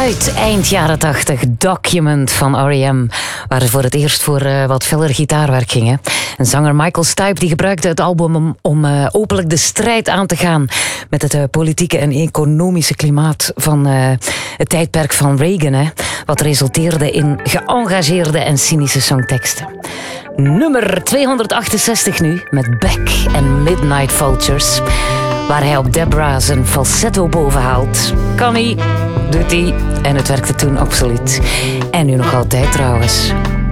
uit eind jaren 80, Document van R.E.M., waar ze voor het eerst voor wat feller gitaarwerk gingen. En zanger Michael Stipe die gebruikte het album om openlijk de strijd aan te gaan met het politieke en economische klimaat van het tijdperk van Reagan, hè, wat resulteerde in geëngageerde en cynische songteksten. Nummer 268 nu, met Beck en Midnight Vultures, waar hij op Debra zijn falsetto bovenhaalt. Kan hij, doet hij, en het werkte toen absoluut. En nu nog altijd trouwens.